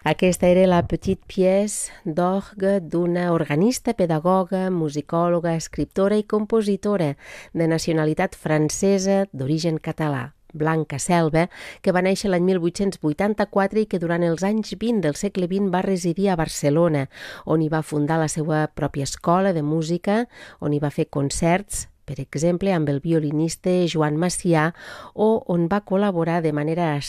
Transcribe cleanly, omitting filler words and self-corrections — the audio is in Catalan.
Aquesta era la petite pièce d'orgue d'una organista, pedagoga, musicòloga, escriptora i compositora de nacionalitat francesa d'origen català, Blanca Selva, que va néixer l'any 1884 i que durant els anys 20 del segle XX va residir a Barcelona, on hi va fundar la seva pròpia escola de música, on hi va fer concerts, per exemple, amb el violinista Joan Macià, o on va col·laborar de manera